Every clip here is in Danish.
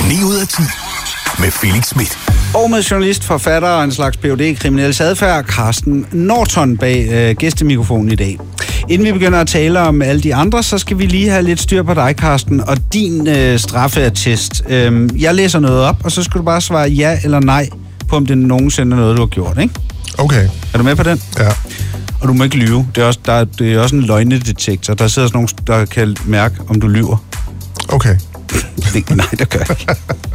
9 ud af 10 med Felix Smith. Og med journalist, forfatter og en slags Ph.D. i kriminel adfærd, Carsten Norton bag gæstemikrofonen i dag. Inden vi begynder at tale om alle de andre, så skal vi lige have lidt styr på dig, Carsten, og din straffeattest. Jeg læser noget op, og så skal du bare svare ja eller nej på, om det nogensinde er noget, du har gjort, ikke? Okay. Er du med på den? Ja. Og du må ikke lyve. Det er også en løgnedetektor. Der sidder sådan nogen, der kan mærke, om du lyver. Okay. Nej, det gør jeg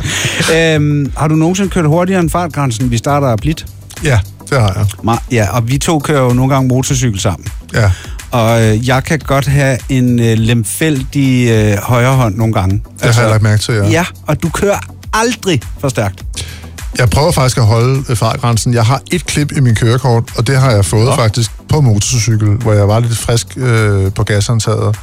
ikke. Har du nogensinde kørt hurtigere end fartgrænsen? Vi starter blidt. Ja, det har jeg. Ja, og vi to kører jo nogle gange motorcykel sammen. Ja. Og jeg kan godt have en lemfældig højre hånd nogle gange. Det har jeg lagt mærke til, ja. Ja, og du kører aldrig for stærkt. Jeg prøver faktisk at holde fartgrænsen. Jeg har et klip i min kørekort, og det har jeg fået faktisk på motorcykel, hvor jeg var lidt frisk på gashåndtaget.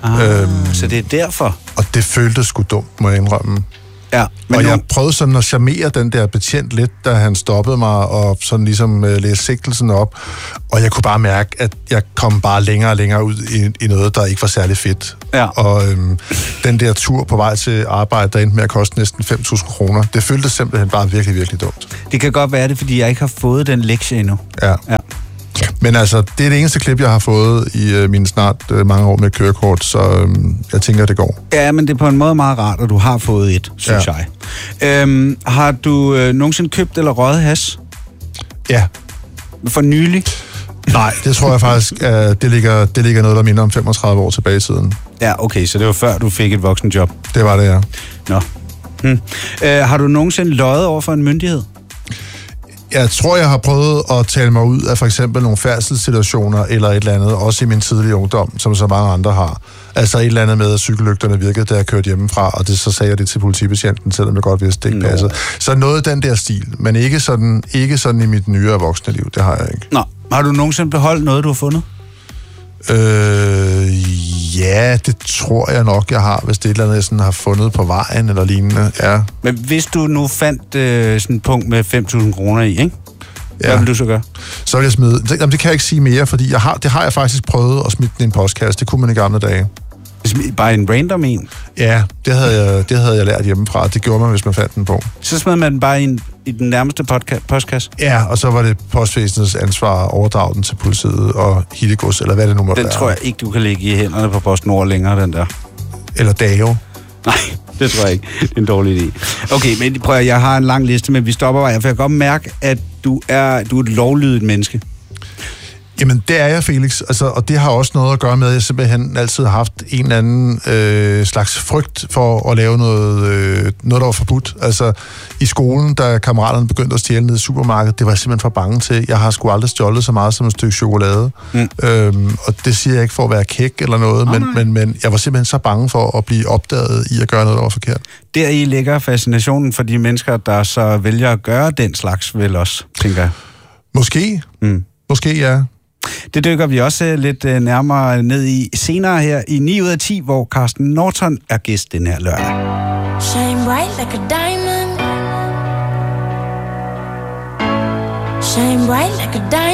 Så det er derfor. Og det føltes sgu dumt, må jeg indrømme. Ja, og jeg prøvede sådan at charmere den der betjent lidt, da han stoppede mig og sådan ligesom læste sigtelsen op. Og jeg kunne bare mærke, at jeg kom bare længere og længere ud i noget, der ikke var særlig fedt. Ja. Og den der tur på vej til arbejde, der endte med at koste næsten 5.000 kroner, det føltes simpelthen bare virkelig, virkelig dumt. Det kan godt være det, fordi jeg ikke har fået den lektie endnu. Ja. Men altså, det er det eneste klip, jeg har fået i mine snart mange år med kørekort, så jeg tænker, det går. Ja, men det er på en måde meget rart, at du har fået et, synes jeg. Har du nogensinde købt eller røget hash? Ja. For nylig? Nej, det tror jeg faktisk, det ligger noget, der minder om 35 år tilbage i tiden. Ja, okay, så det var før, du fik et voksenjob? Det var det, ja. Nå. Har du nogensinde løjet over for en myndighed? Jeg tror, jeg har prøvet at tale mig ud af for eksempel nogle færdselssituationer eller et eller andet, også i min tidlige ungdom, som så mange andre har. Altså et eller andet med, at cykellygterne virkede, da jeg kørte hjemmefra, og så sagde jeg det til politibetjenten, selvom jeg godt vidste, det ikke passede. Så noget den der stil, men ikke sådan i mit nyere voksne liv, det har jeg ikke. Nå, har du nogensinde beholdt noget, du har fundet? Ja, det tror jeg nok, jeg har, hvis det er et eller andet, jeg sådan har fundet på vejen eller lignende, ja. Men hvis du nu fandt sådan en punkt med 5.000 kroner i, ikke? Hvad vil du så gøre? Så vil jeg smide... Jamen, det kan jeg ikke sige mere, fordi det har jeg faktisk prøvet at smide den i en postkasse. Det kunne man i gamle dage. Bare en random en? Ja, det havde jeg lært hjemmefra. Det gjorde man, hvis man fandt den på. Så smed man den bare i den nærmeste postkasse? Ja, og så var det postvæsenets ansvar at overdrage den til politiet og hittegods, eller hvad det nu måtte være. Den tror jeg ikke, du kan lægge i hænderne på PostNord længere, den der. Eller Dao. Nej, det tror jeg ikke. Det er en dårlig idé. Okay, men prøv at, jeg har en lang liste, men vi stopper bare. For jeg kan godt mærke, at du er et lovlydigt menneske. Jamen, det er jeg, Felix. Altså, og det har også noget at gøre med, at jeg simpelthen altid har haft en eller anden slags frygt for at lave noget, der var forbudt. Altså, i skolen, da kammeraterne begyndte at stjæle ned i supermarkedet, det var jeg simpelthen for bange til. Jeg har sgu aldrig stjålet så meget som et stykke chokolade. Og det siger jeg ikke for at være kæk eller noget, men jeg var simpelthen så bange for at blive opdaget i at gøre noget, der var forkert. Deri ligger fascinationen for de mennesker, der så vælger at gøre den slags, vel også, tænker jeg. Måske. Måske, ja. Det dykker vi også lidt nærmere ned i senere her i 9 ud af 10, hvor Carsten Norton er gæst den her lørdag. Shine bright like a diamond. Shine bright like a diamond.